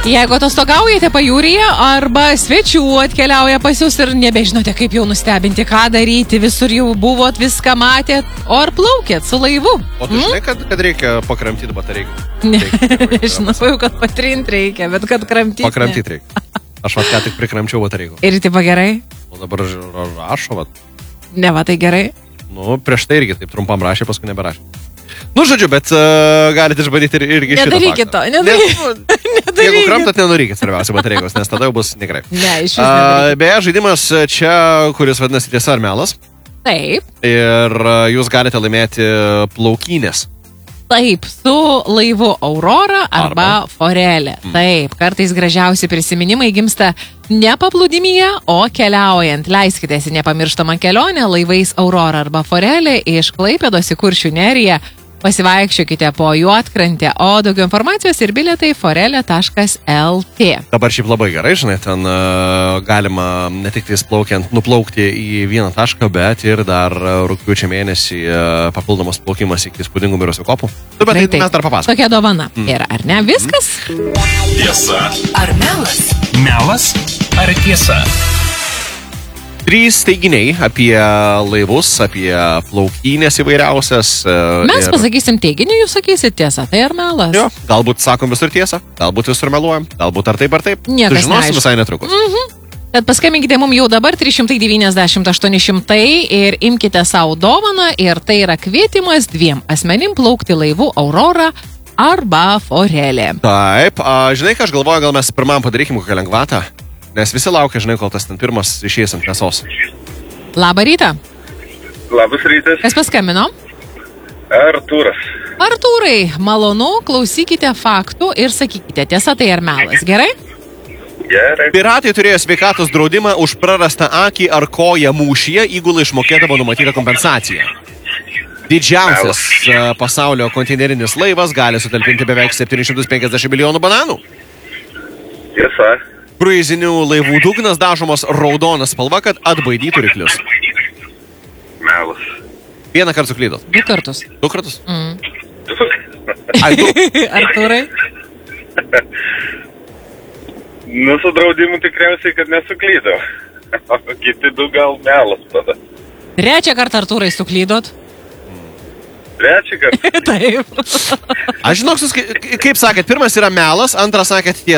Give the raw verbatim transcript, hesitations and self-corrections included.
Jeigu atostogaujate pajūryje arba svečių atkeliauja pas jūs ir nebežinote, kaip jau nustebinti, ką daryti, visur jau buvot, viską matėt, o ar plaukėt su laivu? O tu žinai, kad, kad reikia pakramtyti batareiką? Ne, nežinau, kad patrinti reikia, bet kad kramtyti. Pakramtyti reikia. Aš vat ką tik prikramčiau batareiką. Ir tipo gerai? O dabar rašo, vat. Ne, va tai gerai. Nu, prieš tai irgi taip trumpam rašė, paskui neberašė. Nu, žodžiu, bet uh, galite išbandyti ir, irgi šitą faktą. Nedarykit to, nedarykit. Ne, jeigu kramtat, nedarykit svarbiausia batareikos, nes tada jau bus negerai. Ne, iš vis uh, nedarykit. Beje, žaidimas čia, kuris vadinasi Tiesa ar melas. Taip. Ir uh, jūs galite laimėti plaukynės. Taip, su laivu Aurora arba, arba. Forelė. Mm. Taip, kartais gražiausi prisiminimai gimsta ne paplūdimyje, o keliaujant. Leiskitės į nepamirštamą kelionę laivais Aurora arba Forelė iš Klaipėdos į Kuršių neriją. Pasivaikščiokite po Juodkrantę, o daugiau informacijos ir bilietai forelė taškas el tė. Dabar šiaip labai gerai, žinai, ten uh, galima ne tik tais plaukiant nuplaukti į vieną tašką, bet ir dar rugpjūčio mėnesį uh, papildomas plaukimas iki įspūdingų mirusių kopų. Tu, bet tai mes dar papasakome. Tokia dovana. Mm. Ir ar ne viskas? Tiesa ar melas? Melas ar tiesa? Trys teiginiai apie laivus, apie plaukynės įvairiausias. Mes ir... pasakysim teiginį, jūs sakysit tiesą, tai ar melas? Jo, galbūt sakom visur tiesą, galbūt visur meluojam, galbūt ar taip ar taip. Niekas Sužinosim neaišku. Visai netrukus. Mhm. Tad paskambinkite mums jau dabar trys šimtai devyniasdešimt aštuoni šimtai ir imkite savo dovaną ir tai yra kvietimas dviem asmenim plaukti laivu Aurora arba Forelė. Taip, a, žinai, ką aš galvoju, gal mes pirmam padarykim kokią lengvatą? Nes visi laukia, žinai, kol tas ten pirmas išėjęs ant mėsos. Labą rytą. Labas rytas. Kas paskambino? Artūras. Artūrai, malonu, klausykite faktų ir sakykite, tiesa tai ar melas, gerai? Gerai. Piratai turėjo sveikatos draudimą už prarastą akį ar koją mūšyje, įgula išmokėdavo numatytą kompensaciją. Didžiausias a, pasaulio konteinerinis laivas gali sutalpinti beveik septynis šimtus penkiasdešimt milijonų bananų. Tiesa. Kruizinių laivų dugnas dažomas raudonas spalva, kad atbaidytų ryklius. Melas. Vieną kartą suklydot. Du kartus. Du kartus? Mm. Ai, du. Artūrai? Nu, su draudimu tikriausiai, kad nesuklydau. O kiti du gal melas tada. Trečią kartą Artūrai suklydot? Trečią kartą? Taip. Aš žinok, kaip sakėt, pirmas yra melas, antras sakėt tiesa.